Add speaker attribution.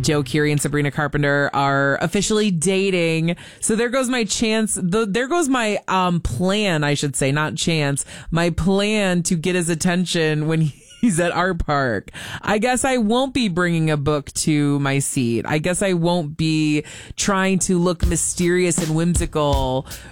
Speaker 1: Joe Keery and Sabrina Carpenter are officially dating. So there goes my chance. There goes my plan, I should say, not chance. My plan to get his attention when he's at our park. I guess I won't be bringing a book to my seat. I guess I won't be trying to look mysterious and whimsical